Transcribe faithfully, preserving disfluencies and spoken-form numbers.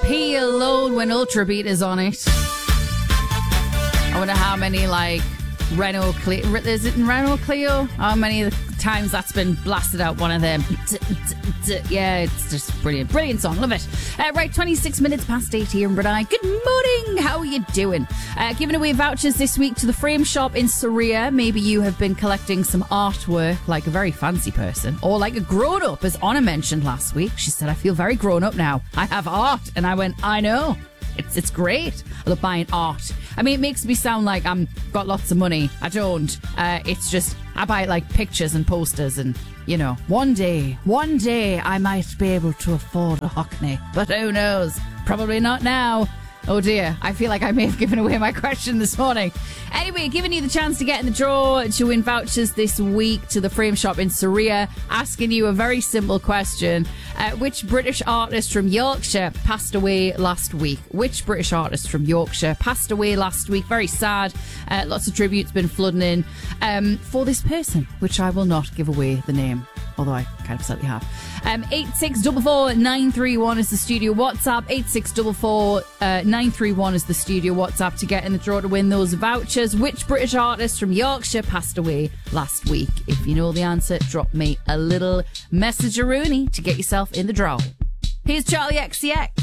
P alone when Ultra Beat is on it. I wonder how many, like, Renault Clio, is it in Renault Clio? How many of the times that's been blasted out one of them? Yeah, it's just brilliant. Brilliant song. Love it. Uh, right, twenty-six minutes past eight here in Brunei. Good morning. How are you doing? Uh, giving away vouchers this week to the Frame Shop in Surrey. Maybe you have been collecting some artwork like a very fancy person or like a grown-up, as Anna mentioned last week. She said, I feel very grown-up now. I have art. And I went, I know. It's it's great. I love buying art. I mean, it makes me sound like I'm got lots of money. I don't. Uh, it's just, I buy like pictures and posters and, you know, one day, one day I might be able to afford a Hockney. But who knows? Probably not now. Oh dear, I feel like I may have given away my question this morning. Anyway, giving you the chance to get in the draw to win vouchers this week to the Frame Shop in Surrey. Asking you a very simple question. Uh, which British artist from Yorkshire passed away last week? Which British artist from Yorkshire passed away last week? Very sad. Uh, lots of tributes been flooding in um, for this person, which I will not give away the name. Although I kind of slightly have. Um, eight six four four nine three one is the studio WhatsApp. eight six four four nine three one is the studio WhatsApp to get in the draw to win those vouchers. Which British artist from Yorkshire passed away last week? If you know the answer, drop me a little message-a-rooney to get yourself in the draw. Here's Charlie X C X.